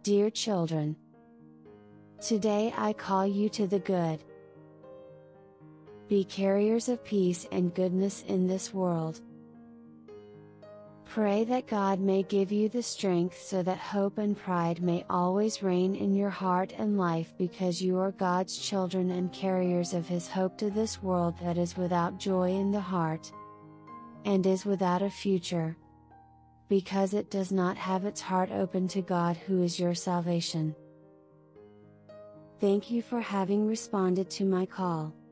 Dear children, today I call you to the good. Be carriers of peace and goodness in this world. Pray that God may give you the strength so that hope and pride may always reign in your heart and life, because you are God's children and carriers of His hope to this world that is without joy in the heart, and is without a future, because it does not have its heart open to God, who is your salvation. Thank you for having responded to my call.